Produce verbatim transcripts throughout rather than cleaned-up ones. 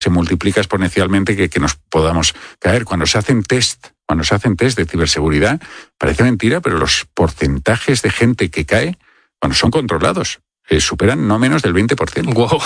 se multiplica exponencialmente que, que nos podamos caer. Cuando se hacen test, cuando se hacen test de ciberseguridad, parece mentira, pero los porcentajes de gente que cae, cuando son controlados, Eh, superan no menos del veinte por ciento. Wow.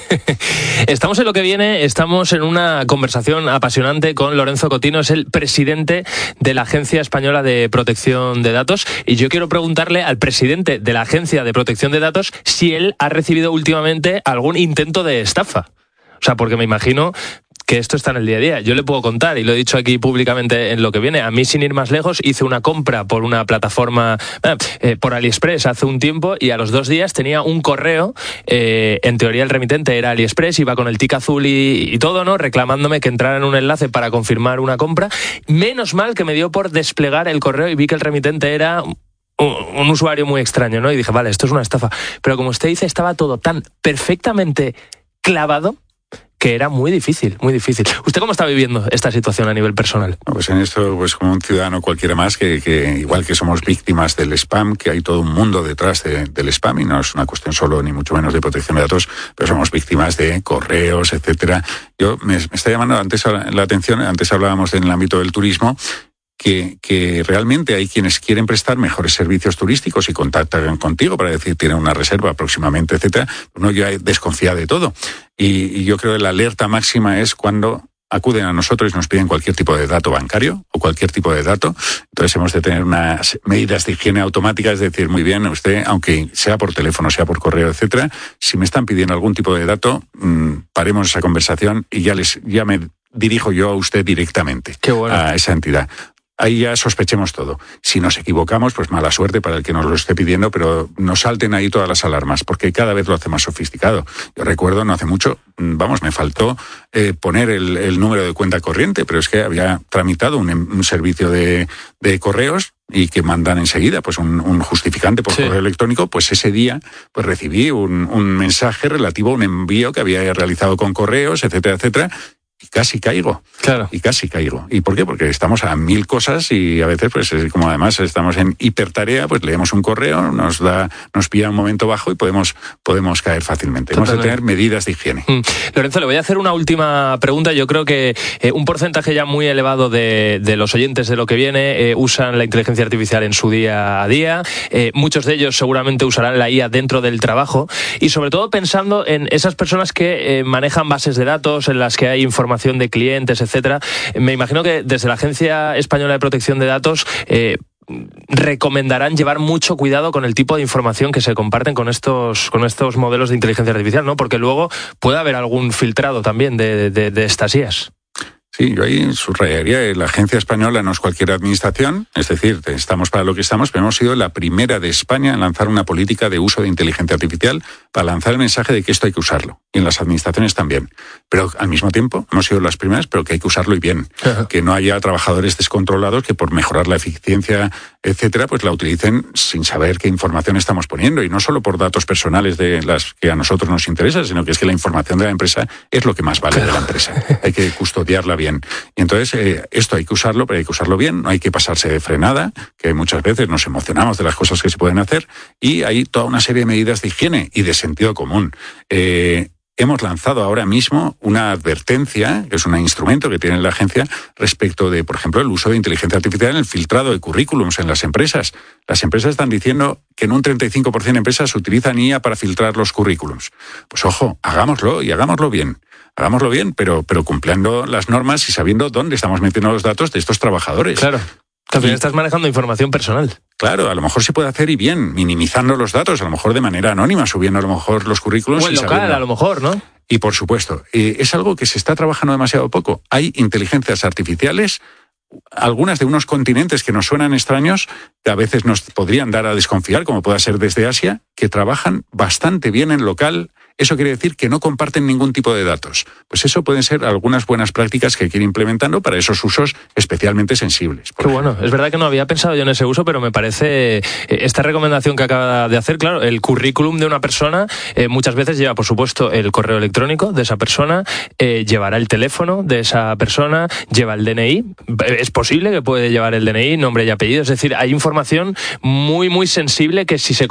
Estamos en lo que viene, estamos en una conversación apasionante con Lorenzo Cotino, es el presidente de la Agencia Española de Protección de Datos, y yo quiero preguntarle al presidente de la Agencia de Protección de Datos si él ha recibido últimamente algún intento de estafa. O sea, porque me imagino que esto está en el día a día. Yo le puedo contar, y lo he dicho aquí públicamente en lo que viene, a mí, sin ir más lejos, hice una compra por una plataforma, eh, por AliExpress hace un tiempo, y a los dos días tenía un correo, eh, en teoría el remitente era AliExpress, iba con el tic azul y, y todo, ¿no?, reclamándome que entrara en un enlace para confirmar una compra. Menos mal que me dio por desplegar el correo y vi que el remitente era un, un usuario muy extraño, ¿no? Y dije, vale, esto es una estafa. Pero como usted dice, estaba todo tan perfectamente clavado que era muy difícil, muy difícil. ¿Usted cómo está viviendo esta situación a nivel personal? Pues en esto, pues como un ciudadano cualquiera más, que, que igual que somos víctimas del spam, que hay todo un mundo detrás de, del spam, y no es una cuestión solo ni mucho menos de protección de datos, pero somos víctimas de correos, etcétera. Yo me, me está llamando antes la atención, antes hablábamos en el ámbito del turismo, Que, que realmente hay quienes quieren prestar mejores servicios turísticos y contactan contigo para decir tienen una reserva próximamente, etcétera. Uno ya desconfía de todo. Y, y yo creo que la alerta máxima es cuando acuden a nosotros y nos piden cualquier tipo de dato bancario o cualquier tipo de dato. Entonces hemos de tener unas medidas de higiene automáticas, es decir, muy bien, usted, aunque sea por teléfono, sea por correo, etcétera, si me están pidiendo algún tipo de dato, mmm, paremos esa conversación y ya les ya me dirijo yo a usted directamente. Qué bueno. A esa entidad. Ahí ya sospechemos todo. Si nos equivocamos, pues mala suerte para el que nos lo esté pidiendo, pero nos salten ahí todas las alarmas, porque cada vez lo hace más sofisticado. Yo recuerdo, no hace mucho, vamos, me faltó eh, poner el, el número de cuenta corriente, pero es que había tramitado un, un servicio de, de correos y que mandan enseguida pues un, un justificante por sí. correo electrónico. Pues ese día pues recibí un, un mensaje relativo a un envío que había realizado con correos, etcétera, etcétera, y casi caigo. Claro. Y casi caigo. ¿Y por qué? Porque estamos a mil cosas y a veces, pues como además estamos en hipertarea, pues leemos un correo, nos da, nos pilla un momento bajo y podemos, podemos caer fácilmente. Totalmente. Hemos de tener medidas de higiene. Mm. Lorenzo, le voy a hacer una última pregunta. Yo creo que eh, un porcentaje ya muy elevado de, de los oyentes de lo que viene eh, usan la inteligencia artificial en su día a día. Eh, muchos de ellos seguramente usarán la I A dentro del trabajo, y sobre todo pensando en esas personas que eh, manejan bases de datos en las que hay información de clientes, etcétera. Me imagino que desde la Agencia Española de Protección de Datos eh, recomendarán llevar mucho cuidado con el tipo de información que se comparten con estos, con estos modelos de inteligencia artificial, ¿no? Porque luego puede haber algún filtrado también de, de, de estas I As. Sí, yo ahí subrayaría, la Agencia Española no es cualquier administración, es decir, estamos para lo que estamos, pero hemos sido la primera de España en lanzar una política de uso de inteligencia artificial para lanzar el mensaje de que esto hay que usarlo, y en las administraciones también. Pero al mismo tiempo, hemos sido las primeras, pero que hay que usarlo y bien. Ajá. Que no haya trabajadores descontrolados que por mejorar la eficiencia, etcétera, pues la utilicen sin saber qué información estamos poniendo, y no solo por datos personales de las que a nosotros nos interesan, sino que es que la información de la empresa es lo que más vale de la empresa. Hay que custodiarla bien. Bien. Y entonces eh, esto hay que usarlo, pero hay que usarlo bien, no hay que pasarse de frenada, que muchas veces nos emocionamos de las cosas que se pueden hacer, y hay toda una serie de medidas de higiene y de sentido común. Eh, hemos lanzado ahora mismo una advertencia, que es un instrumento que tiene la agencia, respecto de, por ejemplo, el uso de inteligencia artificial en el filtrado de currículums en las empresas. Las empresas están diciendo que en un treinta y cinco por ciento de empresas utilizan I A para filtrar los currículums. Pues ojo, hagámoslo y hagámoslo bien. Hagámoslo bien, pero, pero cumpliendo las normas y sabiendo dónde estamos metiendo los datos de estos trabajadores. Claro, que al final estás manejando información personal. Claro, a lo mejor se puede hacer y bien, minimizando los datos, a lo mejor de manera anónima, subiendo a lo mejor los currículos. O en local, sabiendo. A lo mejor, ¿no? Y por supuesto, eh, es algo que se está trabajando demasiado poco. Hay inteligencias artificiales, algunas de unos continentes que nos suenan extraños, que a veces nos podrían dar a desconfiar, como pueda ser desde Asia, que trabajan bastante bien en local. Eso quiere decir que no comparten ningún tipo de datos. Pues eso pueden ser algunas buenas prácticas que hay que ir implementando para esos usos especialmente sensibles. Qué bueno. Es verdad que no había pensado yo en ese uso, pero me parece esta recomendación que acaba de hacer, claro, el currículum de una persona eh, muchas veces lleva, por supuesto, el correo electrónico de esa persona, eh, llevará el teléfono de esa persona, lleva el D N I. Es posible que puede llevar el D N I, nombre y apellido. Es decir, hay información muy, muy sensible que si se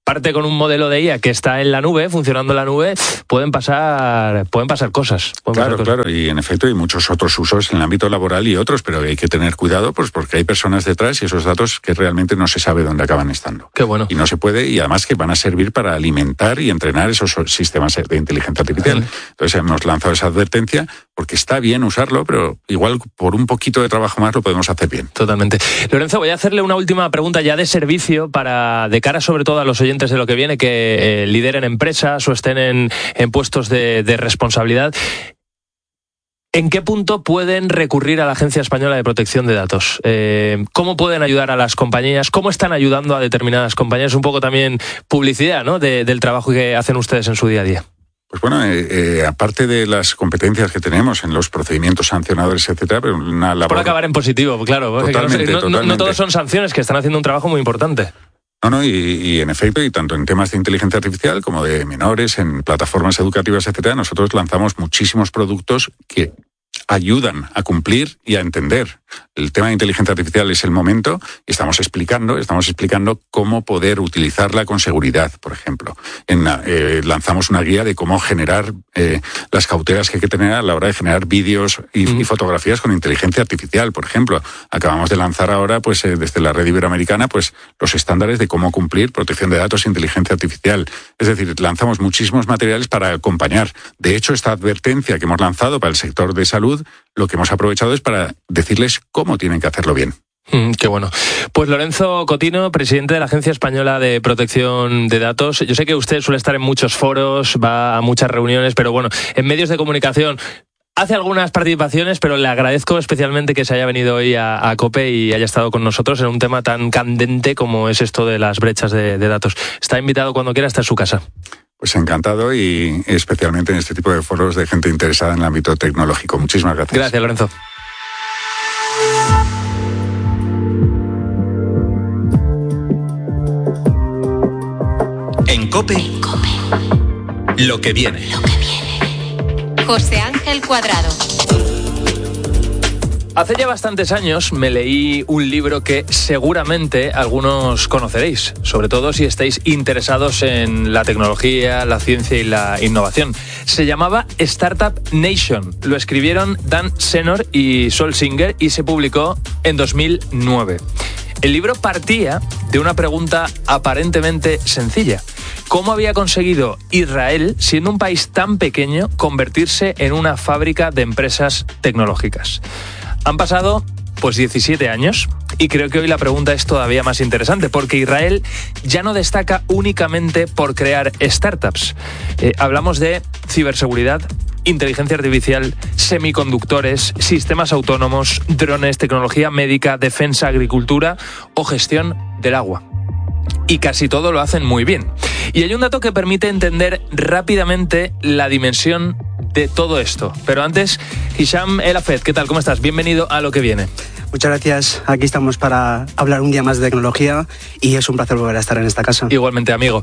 parte con un modelo de I A que está en la nube, funcionando en la nube, pueden pasar, pueden pasar cosas. Pueden claro, pasar cosas. claro, y en efecto hay muchos otros usos en el ámbito laboral y otros, pero hay que tener cuidado pues porque hay personas detrás y esos datos que realmente no se sabe dónde acaban estando. Qué bueno. Y no se puede, y además que van a servir para alimentar y entrenar esos sistemas de inteligencia artificial. Sí. Entonces hemos lanzado esa advertencia porque está bien usarlo, pero igual por un poquito de trabajo más lo podemos hacer bien. Totalmente. Lorenzo, voy a hacerle una última pregunta ya de servicio para, de cara sobre todo a los oyentes de lo que viene, que eh, lideren empresas o estén en, en puestos de, de responsabilidad. ¿En qué punto pueden recurrir a la Agencia Española de Protección de Datos? Eh, ¿Cómo pueden ayudar a las compañías? ¿Cómo están ayudando a determinadas compañías? Un poco también publicidad, ¿no?, de, del trabajo que hacen ustedes en su día a día. Pues bueno, eh, eh, aparte de las competencias que tenemos en los procedimientos sancionadores, etcétera, pero una labor... Por acabar en positivo, claro. Totalmente, no, no, totalmente. no todos son sanciones, que están haciendo un trabajo muy importante. No, no, y, y en efecto, y tanto en temas de inteligencia artificial como de menores, en plataformas educativas, etcétera, nosotros lanzamos muchísimos productos que ayudan a cumplir y a entender. El tema de inteligencia artificial es el momento y estamos explicando, estamos explicando cómo poder utilizarla con seguridad, por ejemplo. En, eh, lanzamos una guía de cómo generar eh, las cautelas que hay que tener a la hora de generar vídeos y, mm. y fotografías con inteligencia artificial, por ejemplo. Acabamos de lanzar ahora, pues eh, desde la red iberoamericana, pues los estándares de cómo cumplir protección de datos e inteligencia artificial. Es decir, lanzamos muchísimos materiales para acompañar. De hecho, esta advertencia que hemos lanzado para el sector de salud, lo que hemos aprovechado es para decirles cómo tienen que hacerlo bien. Mm, qué bueno. Pues Lorenzo Cotino, presidente de la Agencia Española de Protección de Datos. Yo sé que usted suele estar en muchos foros, va a muchas reuniones, pero bueno, en medios de comunicación hace algunas participaciones, pero le agradezco especialmente que se haya venido hoy a, a COPE y haya estado con nosotros en un tema tan candente como es esto de las brechas de, de datos. Está invitado cuando quiera, está en su casa. Pues encantado, y especialmente en este tipo de foros de gente interesada en el ámbito tecnológico. Muchísimas gracias. Gracias, Lorenzo. En COPE, en COPE. Lo que viene. Lo que viene. José Ángel Cuadrado. Hace ya bastantes años me leí un libro que seguramente algunos conoceréis, sobre todo si estáis interesados en la tecnología, la ciencia y la innovación. Se llamaba Startup Nation. Lo escribieron Dan Senor y Sol Singer y se publicó en dos mil nueve. El libro partía de una pregunta aparentemente sencilla. ¿Cómo había conseguido Israel, siendo un país tan pequeño, convertirse en una fábrica de empresas tecnológicas? Han pasado pues diecisiete años y creo que hoy la pregunta es todavía más interesante porque Israel ya no destaca únicamente por crear startups. Eh, hablamos de ciberseguridad, inteligencia artificial, semiconductores, sistemas autónomos, drones, tecnología médica, defensa, agricultura o gestión del agua. Y casi todo lo hacen muy bien. Y hay un dato que permite entender rápidamente la dimensión de todo esto. Pero antes, Hisham El Hafez, ¿qué tal? ¿Cómo estás? Bienvenido a Lo que viene. Muchas gracias. Aquí estamos para hablar un día más de tecnología y es un placer volver a estar en esta casa. Igualmente, amigo.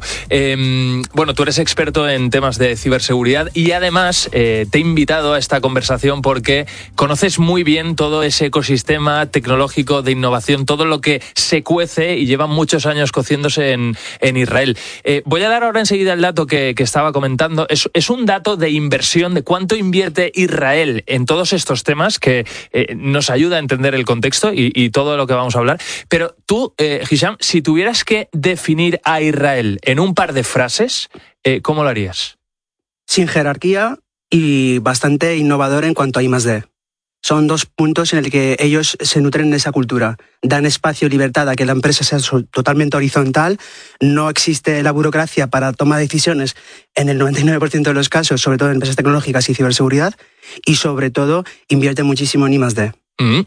Eh, bueno, tú eres experto en temas de ciberseguridad y además eh, te he invitado a esta conversación porque conoces muy bien todo ese ecosistema tecnológico de innovación, todo lo que se cuece y lleva muchos años cociéndose en, en Israel. Eh, voy a dar ahora enseguida el dato que, que estaba comentando. Es, es un dato de inversión, de cuánto invierte Israel en todos estos temas que eh, nos ayuda a entender el contexto y, y todo lo que vamos a hablar. Pero tú, eh, Hisham, si tuvieras que definir a Israel en un par de frases, eh, ¿cómo lo harías? Sin jerarquía y bastante innovador en cuanto a I más D. Son dos puntos en el que ellos se nutren de esa cultura. Dan espacio y libertad a que la empresa sea totalmente horizontal. No existe la burocracia para toma de decisiones en el noventa y nueve por ciento de los casos, sobre todo en empresas tecnológicas y ciberseguridad. Y sobre todo, invierte muchísimo en I más D. Mm.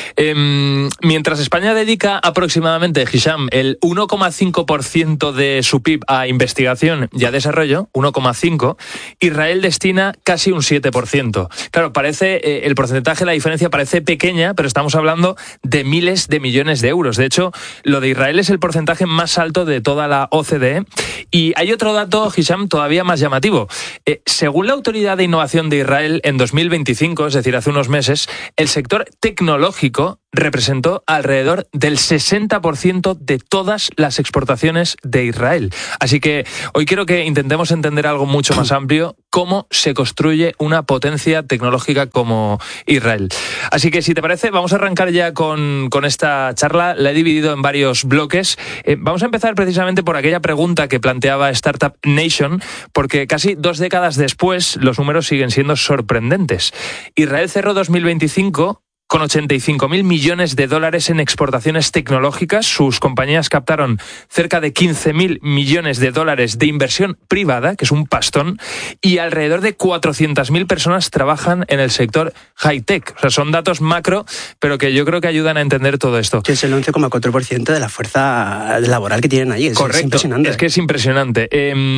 Eh, mientras España dedica aproximadamente, Hisham, el uno coma cinco por ciento de su P I B a investigación y a desarrollo, uno coma cinco por ciento, Israel destina casi un siete por ciento. Claro, parece, eh, el porcentaje, la diferencia parece pequeña, pero estamos hablando de miles de millones de euros. De hecho, lo de Israel es el porcentaje más alto de toda la O C D E. Y hay otro dato, Hisham, todavía más llamativo. Eh, según la Autoridad de Innovación de Israel, en dos mil veinticinco, es decir, hace unos meses, el sector tecnológico representó alrededor del sesenta por ciento de todas las exportaciones de Israel. Así que hoy quiero que intentemos entender algo mucho más amplio, cómo se construye una potencia tecnológica como Israel. Así que si te parece, vamos a arrancar ya con, con esta charla. La he dividido en varios bloques. Eh, vamos a empezar precisamente por aquella pregunta que planteaba Startup Nation, porque casi dos décadas después los números siguen siendo sorprendentes. Israel cerró dos mil veinticinco con ochenta y cinco mil millones de dólares en exportaciones tecnológicas. Sus compañías captaron cerca de quince mil millones de dólares de inversión privada, que es un pastón, y alrededor de cuatrocientas mil personas trabajan en el sector high-tech. O sea, son datos macro, pero que yo creo que ayudan a entender todo esto. Que es el once coma cuatro por ciento de la fuerza laboral que tienen allí. Es, Correcto, es impresionante. Es que es impresionante.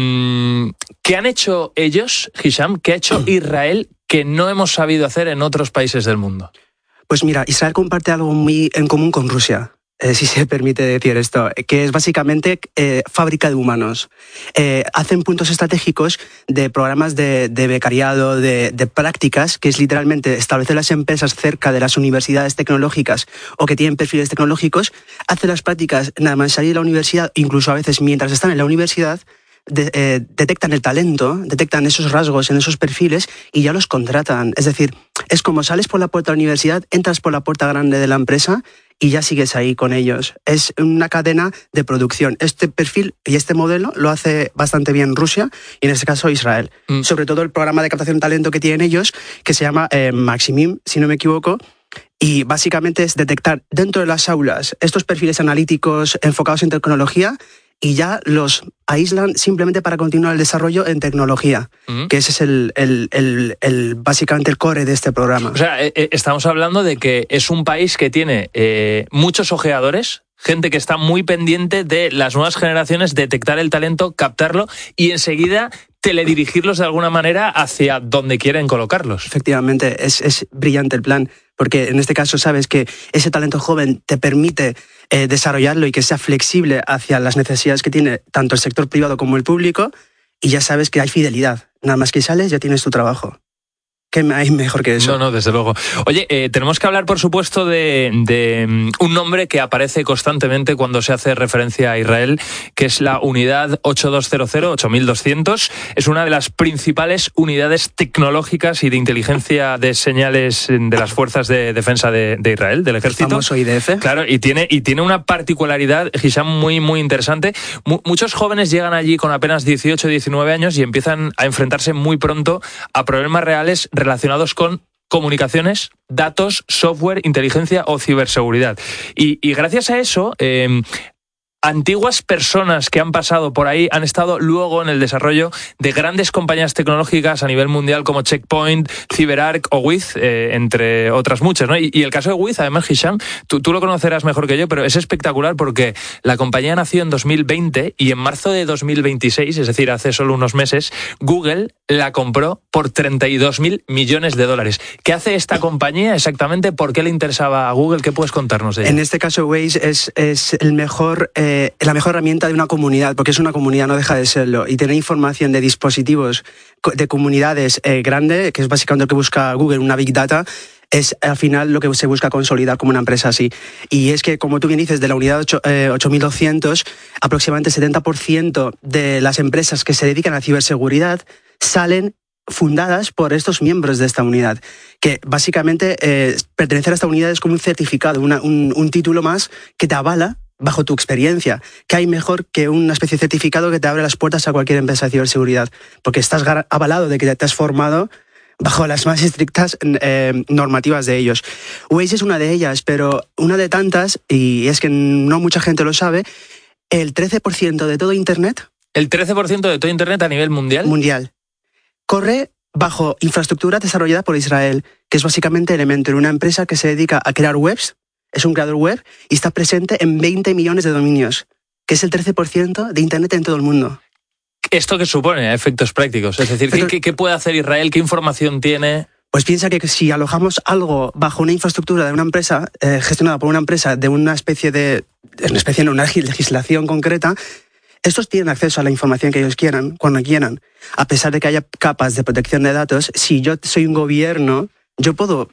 Eh, ¿Qué han hecho ellos, Hisham? ¿Qué ha hecho Israel que no hemos sabido hacer en otros países del mundo? Pues mira, Israel comparte algo muy en común con Rusia, eh, si se permite decir esto, que es básicamente eh, fábrica de humanos. Eh, hacen puntos estratégicos de programas de, de becariado, de, de prácticas, que es literalmente establecer las empresas cerca de las universidades tecnológicas o que tienen perfiles tecnológicos, hacen las prácticas nada más salir de la universidad, incluso a veces mientras están en la universidad, De, eh, detectan el talento, detectan esos rasgos en esos perfiles y ya los contratan. Es decir, es como sales por la puerta de la universidad, entras por la puerta grande de la empresa y ya sigues ahí con ellos. Es una cadena de producción. Este perfil y este modelo lo hace bastante bien Rusia y en este caso Israel. Mm. Sobre todo el programa de captación de talento que tienen ellos, que se llama eh, Maximim, si no me equivoco, y básicamente es detectar dentro de las aulas estos perfiles analíticos enfocados en tecnología y ya los aíslan simplemente para continuar el desarrollo en tecnología, uh-huh. que ese es el, el, el, el básicamente el core de este programa. O sea, eh, estamos hablando de que es un país que tiene eh, muchos ojeadores, gente que está muy pendiente de las nuevas generaciones, detectar el talento, captarlo y enseguida teledirigirlos de alguna manera hacia donde quieren colocarlos. Efectivamente, es, es brillante el plan, porque en este caso sabes que ese talento joven te permite eh, desarrollarlo y que sea flexible hacia las necesidades que tiene tanto el sector privado como el público, y ya sabes que hay fidelidad. Nada más que sales, ya tienes tu trabajo. ¿Qué hay mejor que eso? No, no, desde luego. Oye, eh, tenemos que hablar, por supuesto, de, de um, un nombre que aparece constantemente cuando se hace referencia a Israel, que es la unidad ocho dos cero cero, ocho mil doscientos. Es una de las principales unidades tecnológicas y de inteligencia de señales de las fuerzas de defensa de, de Israel, del ejército. El famoso I D F. Claro, y tiene, y tiene una particularidad, Hisham, muy, muy interesante. M- muchos jóvenes llegan allí con apenas dieciocho, diecinueve años y empiezan a enfrentarse muy pronto a problemas reales relacionados con comunicaciones, datos, software, inteligencia o ciberseguridad. Y, y gracias a eso, eh, antiguas personas que han pasado por ahí han estado luego en el desarrollo de grandes compañías tecnológicas a nivel mundial como Checkpoint, CyberArk o Wiz, eh, entre otras muchas, ¿no? Y, y el caso de Wiz, además, Hisham, tú, tú lo conocerás mejor que yo, pero es espectacular porque la compañía nació en dos mil veinte y en marzo de dos mil veintiséis, es decir, hace solo unos meses, Google la compró por treinta y dos mil millones de dólares. ¿Qué hace esta compañía exactamente? ¿Por qué le interesaba a Google? ¿Qué puedes contarnos de ella? En este caso, Waze es, es el mejor... Eh, la mejor herramienta de una comunidad, porque es una comunidad, no deja de serlo, y tener información de dispositivos de comunidades eh, grande, que es básicamente lo que busca Google, una Big Data, es al final lo que se busca consolidar como una empresa así. Y es que, como tú bien dices, de la unidad ocho mil doscientos, aproximadamente setenta por ciento de las empresas que se dedican a ciberseguridad salen fundadas por estos miembros de esta unidad, que básicamente eh, pertenecer a esta unidad es como un certificado, una, un, un título más que te avala bajo tu experiencia. ¿Qué hay mejor que una especie de certificado que te abre las puertas a cualquier empresa de ciberseguridad? Porque estás avalado de que te has formado bajo las más estrictas eh, normativas de ellos. Waze es una de ellas, pero una de tantas, y es que no mucha gente lo sabe, el trece por ciento de todo Internet... ¿El trece por ciento de todo Internet a nivel mundial? Mundial. Corre bajo infraestructura desarrollada por Israel, que es básicamente Elementor, una empresa que se dedica a crear webs. Es un creador web y está presente en veinte millones de dominios, que es el trece por ciento de Internet en todo el mundo. ¿Esto qué supone a efectos prácticos? Es decir, Pero, ¿qué, ¿qué puede hacer Israel? ¿Qué información tiene? Pues piensa que si alojamos algo bajo una infraestructura de una empresa, eh, gestionada por una empresa de una especie de, una especie de una legislación concreta, estos tienen acceso a la información que ellos quieran, cuando quieran. A pesar de que haya capas de protección de datos, si yo soy un gobierno, yo puedo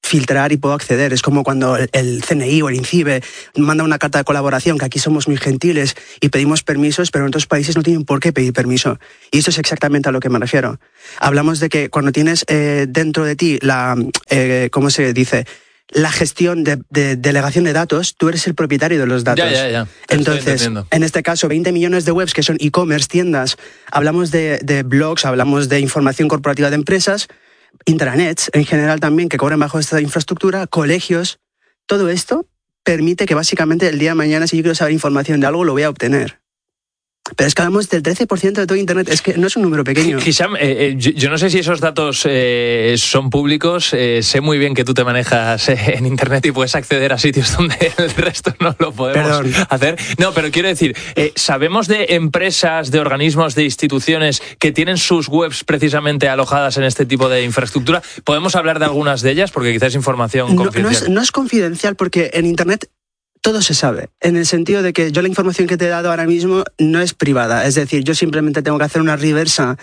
filtrar y puedo acceder. Es como cuando el, el C N I o el INCIBE manda una carta de colaboración, que aquí somos muy gentiles y pedimos permisos, pero en otros países no tienen por qué pedir permiso. Y eso es exactamente a lo que me refiero. Hablamos de que cuando tienes eh, dentro de ti la, eh, ¿cómo se dice?, la gestión de, de delegación de datos, tú eres el propietario de los datos. Ya, ya, ya. Entonces, en este caso, veinte millones de webs que son e-commerce, tiendas, hablamos de, de blogs, hablamos de información corporativa de empresas, intranets en general también, que cobran bajo esta infraestructura, colegios, todo esto permite que básicamente el día de mañana, si yo quiero saber información de algo, lo voy a obtener. Pero es que hablamos del trece por ciento de todo Internet, es que no es un número pequeño. Hisham, eh, eh, yo, yo no sé si esos datos eh, son públicos, eh, sé muy bien que tú te manejas eh, en Internet y puedes acceder a sitios donde el resto no lo podemos Perdón. hacer. No, pero quiero decir, eh, ¿sabemos de empresas, de organismos, de instituciones que tienen sus webs precisamente alojadas en este tipo de infraestructura? ¿Podemos hablar de algunas de ellas? Porque quizás es información no, confidencial. No es, no es confidencial porque en Internet todo se sabe, en el sentido de que yo la información que te he dado ahora mismo no es privada. Es decir, yo simplemente tengo que hacer una reversa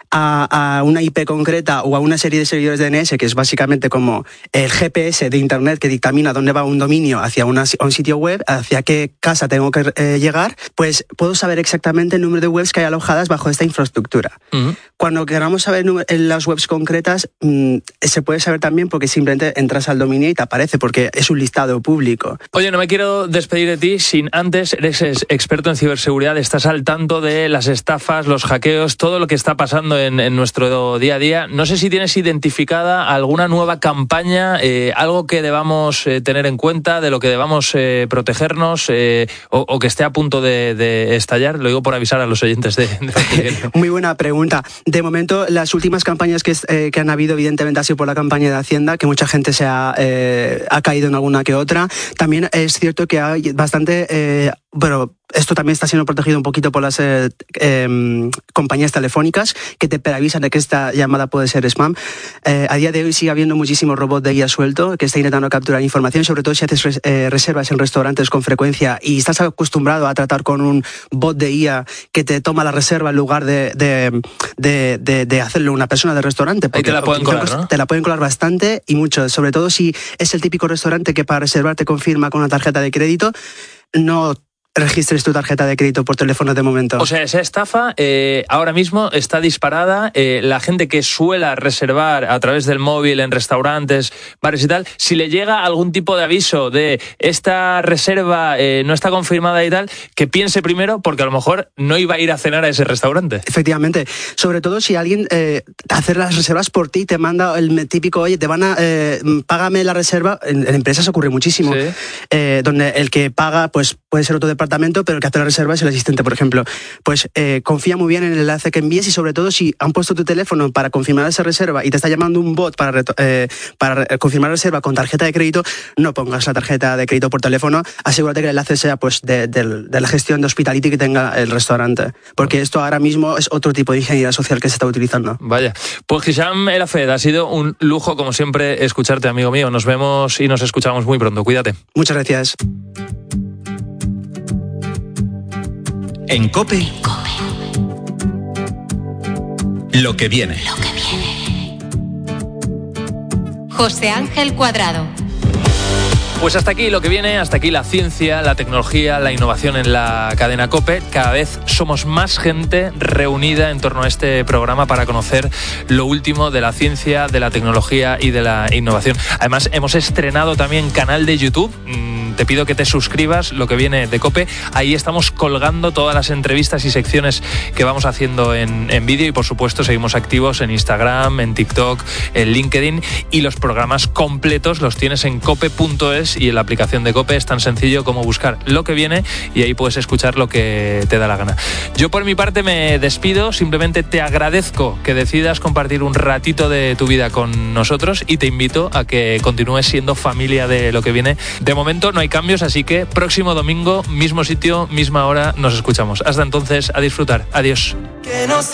a, a una I P concreta o a una serie de servidores D N S, que es básicamente como el G P S de Internet que dictamina dónde va un dominio hacia una, un sitio web, hacia qué casa tengo que eh, llegar, pues puedo saber exactamente el número de webs que hay alojadas bajo esta infraestructura. Uh-huh. Cuando queramos saber en las webs concretas, mmm, se puede saber también porque simplemente entras al dominio y te aparece, porque es un listado público. Oye, no me quiero despedir de ti sin antes, eres experto en ciberseguridad, estás al tanto de las estafas, los hackeos, todo lo que está pasando en, en nuestro día a día. No sé si tienes identificada alguna nueva campaña, eh, algo que debamos eh, tener en cuenta, de lo que debamos eh, protegernos eh, o, o que esté a punto de, de estallar. Lo digo por avisar a los oyentes de... de... Muy buena pregunta. De momento, las últimas campañas que, eh, que han habido, evidentemente, ha sido por la campaña de Hacienda, que mucha gente se ha, eh, ha caído en alguna que otra. También es cierto que hay bastante... Eh, bueno, esto también está siendo protegido un poquito por las eh, eh, compañías telefónicas que te preavisan de que esta llamada puede ser spam. Eh, a día de hoy sigue habiendo muchísimos robots de I A suelto que está intentando capturar información, sobre todo si haces res, eh, reservas en restaurantes con frecuencia y estás acostumbrado a tratar con un bot de I A que te toma la reserva en lugar de, de, de, de, de hacerlo una persona del restaurante. Ahí te la pueden colar, ¿no? Te la pueden colar bastante y mucho, sobre todo si es el típico restaurante que para reservar te confirma con una tarjeta de crédito. No registres tu tarjeta de crédito por teléfono de momento. O sea, esa estafa eh, ahora mismo está disparada. Eh, la gente que suela reservar a través del móvil en restaurantes, bares y tal, si le llega algún tipo de aviso de esta reserva eh, no está confirmada y tal, que piense primero porque a lo mejor no iba a ir a cenar a ese restaurante. Efectivamente. Sobre todo si alguien eh, hace las reservas por ti, te manda el típico, oye, te van a, eh, págame la reserva. En, en empresas ocurre muchísimo. Sí. Eh, donde el que paga, pues puede ser otro departamento, pero el que hace la reserva es el asistente, por ejemplo. Pues eh, confía muy bien en el enlace que envíes y sobre todo si han puesto tu teléfono para confirmar esa reserva y te está llamando un bot para, eh, para confirmar la reserva con tarjeta de crédito, no pongas la tarjeta de crédito por teléfono, asegúrate que el enlace sea pues de, de, de la gestión de hospitality que tenga el restaurante, porque esto ahora mismo es otro tipo de ingeniería social que se está utilizando. Vaya, pues Hisham El Hafed, ha sido un lujo como siempre escucharte, amigo mío. Nos vemos y nos escuchamos muy pronto, cuídate. Muchas gracias. En COPE, COPE. Lo que viene. Lo que viene. José Ángel Cuadrado. Pues hasta aquí lo que viene, hasta aquí la ciencia, la tecnología, la innovación en la cadena COPE. Cada vez somos más gente reunida en torno a este programa para conocer lo último de la ciencia, de la tecnología y de la innovación. Además, hemos estrenado también canal de YouTube. Te pido que te suscribas, lo que viene de COPE. Ahí estamos colgando todas las entrevistas y secciones que vamos haciendo en, en vídeo y, por supuesto, seguimos activos en Instagram, en TikTok, en LinkedIn, y los programas completos los tienes en cope punto es y en la aplicación de COPE. Es tan sencillo como buscar lo que viene y ahí puedes escuchar lo que te da la gana. Yo por mi parte me despido, simplemente te agradezco que decidas compartir un ratito de tu vida con nosotros y te invito a que continúes siendo familia de lo que viene. De momento no hay cambios, así que próximo domingo, mismo sitio, misma hora, nos escuchamos. Hasta entonces, a disfrutar. Adiós.